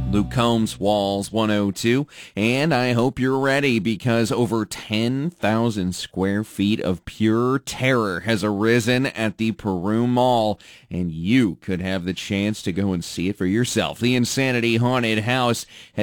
Luke Combs, Walls 102, and I hope you're ready because over 10,000 square feet of pure terror has arisen at the Peru Mall, and you could have the chance to go and see it for yourself. The Insanity Haunted House has